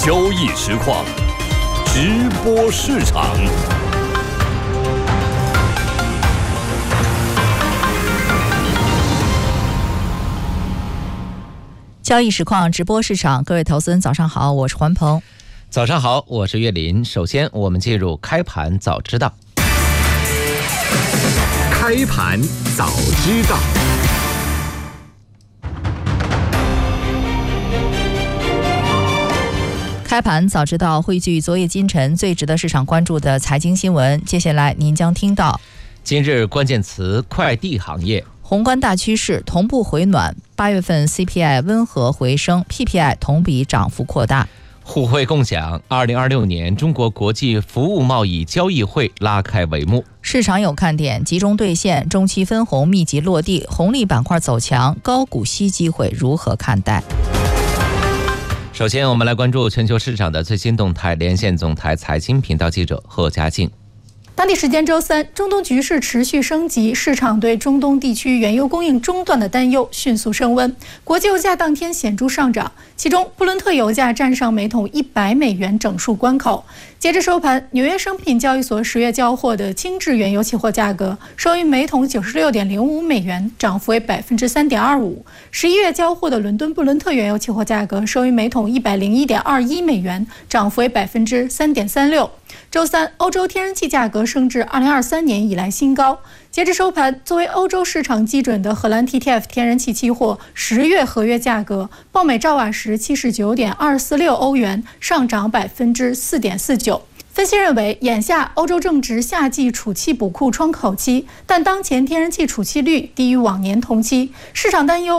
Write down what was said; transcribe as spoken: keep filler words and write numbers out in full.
交易实况，直播市场。 交易实况直播市场，各位投资人早上好，我是环鹏。 早上好，我是岳林。首先我们进入开盘早知道。 开盘早知道。 开盘早知道汇聚昨夜今晨最值得市场关注的财经新闻，接下来您将听到： 今日关键词快递行业， 宏观大趋势同步回暖，八月份 C P I 温和回升 ，P P I 同比涨幅扩大。 互惠共享，二零二六年中国国际服务贸易交易会拉开帷幕。 市场有看点，集中兑现，中期分红密集落地，红利板块走强，高股息机会如何看待？ 首先，我们来关注全球市场的最新动态，连线总台财经频道记者贺佳静。 当地时间周三，中东局势持续升级，市场对中东地区原油供应中断的担忧迅速升温，国际油价当天显著上涨，其中布伦特油价站上每桶一百美元整数关口。截至收盘，纽约商品交易所十月交货的轻质原油期货价格收于每桶九十六点零五美元，涨幅为百分之三点二五。十一月交货的伦敦布伦特原油期货价格收于每桶一百零一点二一美元，涨幅为百分之三点三六。周三，欧洲天然气价格升至二零二三年以来新高。截至收盘，作为欧洲市场基准的荷兰 T T F 天然气期货十月合约价格报每兆瓦时七十九点二四六欧元，上涨百分之四点四九。分析认为，眼下欧洲正值夏季储气补库窗口期，但当前天然气储气率低于往年同期，市场担忧